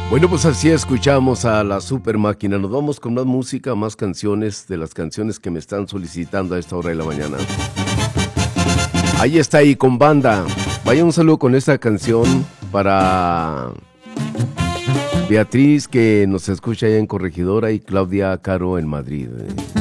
Bueno, pues así escuchamos a la Super Máquina. Nos vamos con más música, más canciones de las canciones que me están solicitando a esta hora de la mañana. Ahí está, y con banda. Vaya un saludo con esta canción para Beatriz, que nos escucha allá en Corregidora, y Claudia Caro en Madrid.